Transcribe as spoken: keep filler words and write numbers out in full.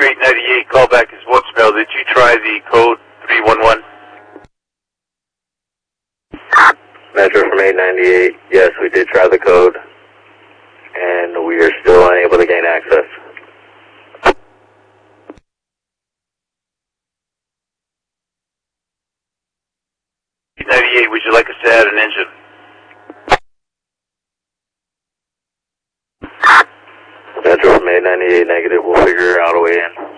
Metro eight ninety-eight, callback is voicemail. Did you try the code three one one? Metro from eight ninety-eight, yes, we did try the code, and we are still unable to gain access. eight ninety-eight, would you like us to add an engine? Metro from eight ninety-eight, negative, we'll figure out a way in.